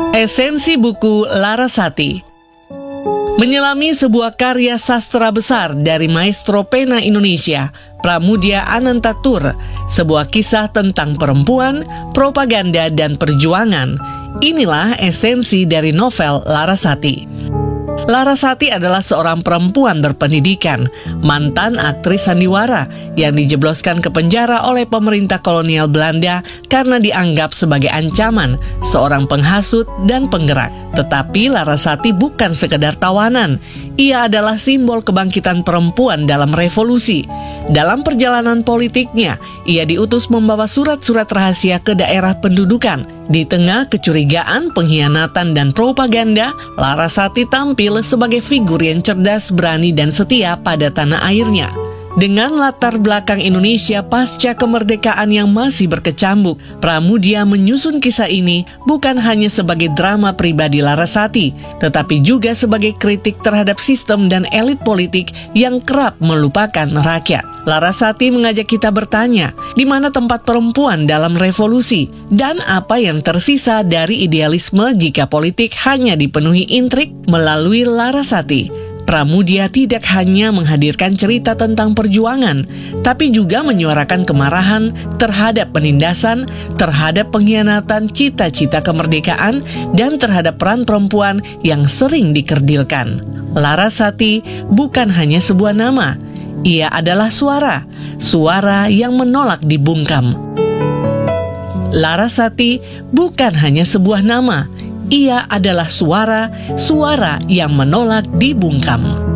Esensi buku Larasati. Menyelami sebuah karya sastra besar dari maestro pena Indonesia, Pramoedya Anantatur, sebuah kisah tentang perempuan, propaganda, dan perjuangan. Inilah esensi dari novel Larasati. Larasati adalah seorang perempuan berpendidikan, mantan aktris sandiwara yang dijebloskan ke penjara oleh pemerintah kolonial Belanda karena dianggap sebagai ancaman, seorang penghasut dan penggerak. Tetapi Larasati bukan sekedar tawanan, ia adalah simbol kebangkitan perempuan dalam revolusi. Dalam perjalanan politiknya, ia diutus membawa surat-surat rahasia ke daerah pendudukan. Di tengah kecurigaan, pengkhianatan, dan propaganda, Larasati tampil sebagai figur yang cerdas, berani, dan setia pada tanah airnya. Dengan latar belakang Indonesia pasca kemerdekaan yang masih berkecambuk, Pramoedya menyusun kisah ini bukan hanya sebagai drama pribadi Larasati, tetapi juga sebagai kritik terhadap sistem dan elit politik yang kerap melupakan rakyat. Larasati mengajak kita bertanya, di mana tempat perempuan dalam revolusi, dan apa yang tersisa dari idealisme jika politik hanya dipenuhi intrik. Melalui Larasati, Pramoedya tidak hanya menghadirkan cerita tentang perjuangan, tapi juga menyuarakan kemarahan terhadap penindasan, terhadap pengkhianatan cita-cita kemerdekaan, dan terhadap peran perempuan yang sering dikerdilkan. Larasati bukan hanya sebuah nama, ia adalah suara yang menolak dibungkam. Larasati bukan hanya sebuah nama, ia adalah suara yang menolak dibungkam.